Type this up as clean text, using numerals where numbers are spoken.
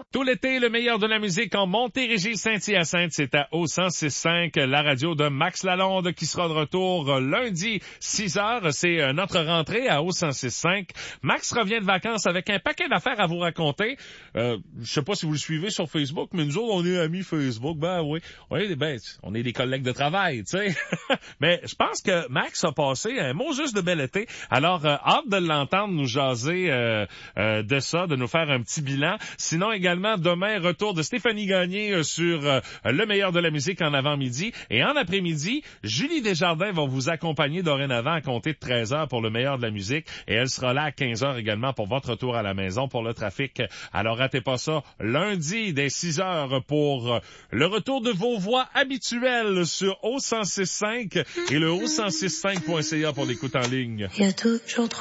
Tout l'été, le meilleur de la musique en Montérégie, Saint-Hyacinthe, c'est à O106.5, la radio de Max Lalonde qui sera de retour lundi 6h. C'est notre rentrée à O106.5. Max revient de vacances avec un paquet d'affaires à vous raconter. Je sais pas si vous le suivez sur Facebook, mais nous autres, on est amis Facebook. Ben oui, on est des collègues de travail, tu sais. Mais je pense que Max a passé un mot juste de bel été. Alors, hâte de l'entendre nous jaser de ça, de nous faire un petit bilan. Sinon, également, demain, retour de Stéphanie Gagné sur le meilleur de la musique en avant-midi. Et en après-midi, Julie Desjardins va vous accompagner dorénavant à compter de 13h pour le meilleur de la musique. Et elle sera là à 15h également pour votre retour à la maison pour le trafic. Alors, ratez pas ça. Lundi, dès 6h pour le retour de vos voix habituelles sur O106.5 et le O106.5.ca pour l'écoute en ligne. Il y a toujours